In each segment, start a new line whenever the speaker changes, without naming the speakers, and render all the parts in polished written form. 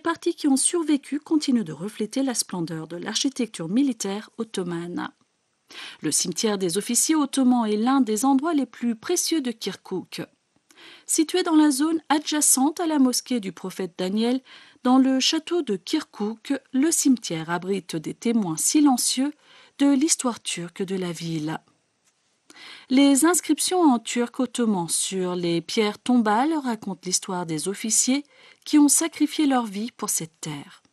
parties qui ont survécu continuent de refléter la splendeur de l'architecture militaire ottomane. Le cimetière des officiers ottomans est l'un des endroits les plus précieux de Kirkouk. Situé dans la zone adjacente à la mosquée du prophète Daniel, dans le château de Kirkouk, le cimetière abrite des témoins silencieux de l'histoire turque de la ville. Les inscriptions en turc ottoman sur les pierres tombales racontent l'histoire des officiers qui ont sacrifié leur vie pour cette terre.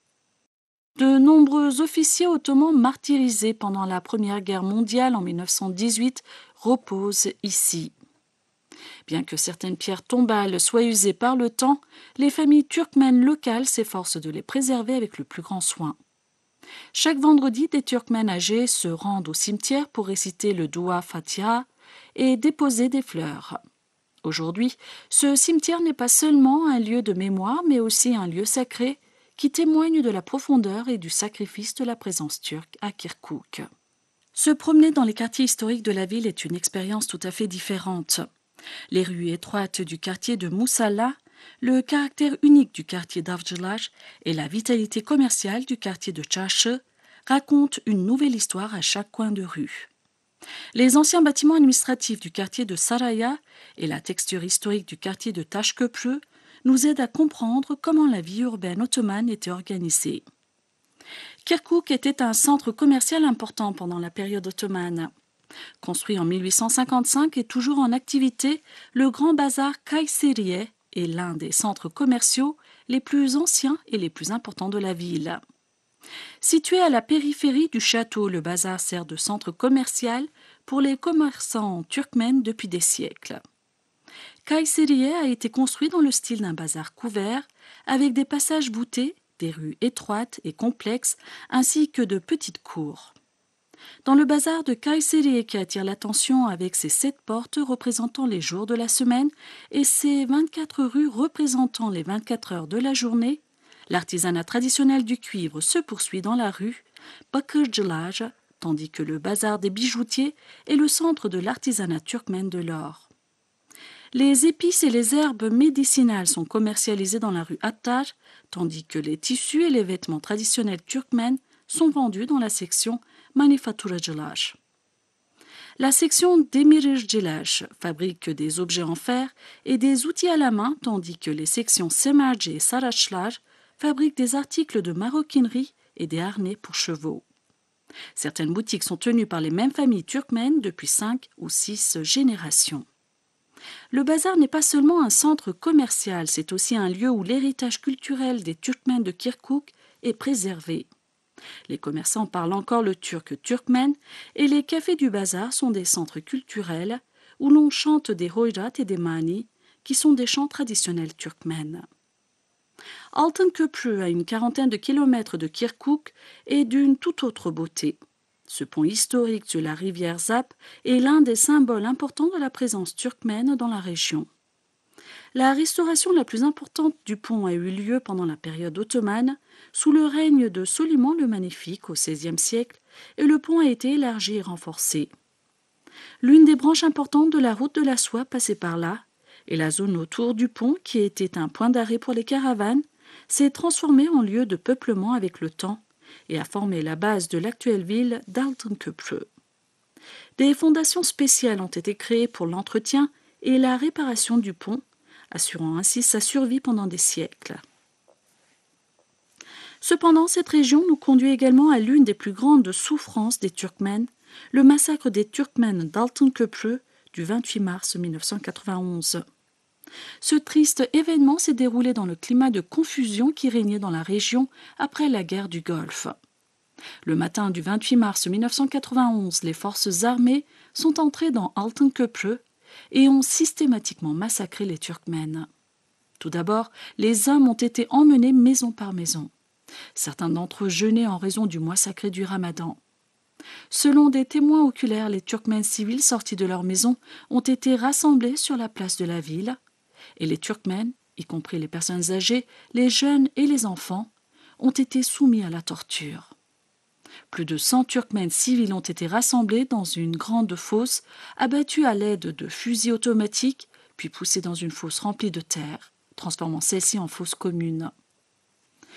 De nombreux officiers ottomans martyrisés pendant la Première Guerre mondiale en 1918 reposent ici. Bien que certaines pierres tombales soient usées par le temps, les familles turkmènes locales s'efforcent de les préserver avec le plus grand soin. Chaque vendredi, des Turkmènes âgés se rendent au cimetière pour réciter le Dua Fatiha et déposer des fleurs. Aujourd'hui, ce cimetière n'est pas seulement un lieu de mémoire, mais aussi un lieu sacré qui témoigne de la profondeur et du sacrifice de la présence turque à Kirkouk. Se promener dans les quartiers historiques de la ville est une expérience tout à fait différente. Les rues étroites du quartier de Moussala, le caractère unique du quartier d'Avcılar et la vitalité commerciale du quartier de Çarşı racontent une nouvelle histoire à chaque coin de rue. Les anciens bâtiments administratifs du quartier de Saraya et la texture historique du quartier de Taşköprü nous aident à comprendre comment la vie urbaine ottomane était organisée. Kirkouk était un centre commercial important pendant la période ottomane. Construit en 1855 et toujours en activité, le Grand Bazar Kayseriye est l'un des centres commerciaux les plus anciens et les plus importants de la ville. Situé à la périphérie du château, le bazar sert de centre commercial pour les commerçants turkmènes depuis des siècles. Kayseriye a été construit dans le style d'un bazar couvert, avec des passages voûtés, des rues étroites et complexes, ainsi que de petites cours. Dans le bazar de Kayseriye qui attire l'attention avec ses 7 portes représentant les jours de la semaine et ses 24 rues représentant les 24 heures de la journée, l'artisanat traditionnel du cuivre se poursuit dans la rue Bakırcılar, tandis que le bazar des bijoutiers est le centre de l'artisanat turkmène de l'or. Les épices et les herbes médicinales sont commercialisées dans la rue Attar, tandis que les tissus et les vêtements traditionnels turkmènes sont vendus dans la section Manifaturacılar. La section Demirciler fabrique des objets en fer et des outils à la main, tandis que les sections Semerci et Saraçlar fabriquent des articles de maroquinerie et des harnais pour chevaux. Certaines boutiques sont tenues par les mêmes familles turkmènes depuis 5 ou 6 générations. Le bazar n'est pas seulement un centre commercial, c'est aussi un lieu où l'héritage culturel des Turkmènes de Kirkouk est préservé. Les commerçants parlent encore le turc turkmène et les cafés du bazar sont des centres culturels où l'on chante des hoyrat et des mani, qui sont des chants traditionnels turkmènes. Altınköprü, à une quarantaine de kilomètres de Kirkouk, est d'une toute autre beauté. Ce pont historique sur la rivière Zap est l'un des symboles importants de la présence turkmène dans la région. La restauration la plus importante du pont a eu lieu pendant la période ottomane, sous le règne de Soliman le Magnifique au XVIe siècle, et le pont a été élargi et renforcé. L'une des branches importantes de la route de la soie passait par là, et la zone autour du pont, qui était un point d'arrêt pour les caravanes, s'est transformée en lieu de peuplement avec le temps et a formé la base de l'actuelle ville d'Altınköprü. Des fondations spéciales ont été créées pour l'entretien et la réparation du pont, assurant ainsi sa survie pendant des siècles. Cependant, cette région nous conduit également à l'une des plus grandes souffrances des Turkmènes, le massacre des Turkmènes d'Altınköprü du 28 mars 1991. Ce triste événement s'est déroulé dans le climat de confusion qui régnait dans la région après la guerre du Golfe. Le matin du 28 mars 1991, les forces armées sont entrées dans Altınköprü et ont systématiquement massacré les Turkmènes. Tout d'abord, les hommes ont été emmenés maison par maison. Certains d'entre eux jeûnaient en raison du mois sacré du Ramadan. Selon des témoins oculaires, les Turkmènes civils sortis de leur maison ont été rassemblés sur la place de la ville, et les Turkmènes, y compris les personnes âgées, les jeunes et les enfants, ont été soumis à la torture. Plus de 100 Turkmènes civils ont été rassemblés dans une grande fosse, abattus à l'aide de fusils automatiques, puis poussés dans une fosse remplie de terre, transformant celle-ci en fosse commune.